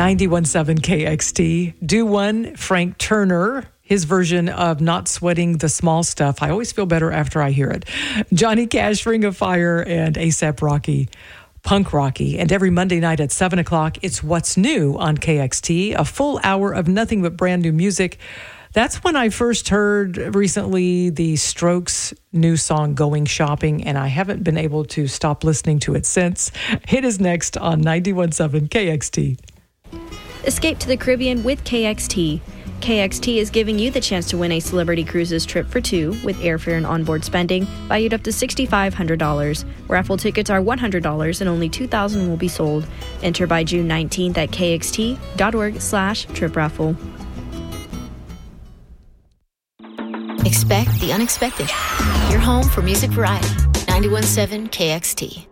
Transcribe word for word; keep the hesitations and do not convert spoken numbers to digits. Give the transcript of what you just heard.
ninety-one point seven K X T. Do one, Frank Turner, his version of Not Sweating the Small Stuff. I always feel better after I hear it. Johnny Cash, Ring of Fire, and A$AP Rocky, Punk Rocky. And every Monday night at seven o'clock, it's What's New on K X T, a full hour of nothing but brand new music. That's when I first heard recently the Strokes' new song, Going Shopping, and I haven't been able to stop listening to it since. It is next on ninety-one point seven K X T. Escape to the Caribbean with K X T. K X T is giving you the chance to win a Celebrity Cruises trip for two with airfare and onboard spending valued up to six thousand five hundred dollars. Raffle tickets are one hundred dollars and only two thousand will be sold. Enter by June nineteenth at kxt.org slash trip raffle. Expect the unexpected. Your home for music variety. ninety-one point seven K X T.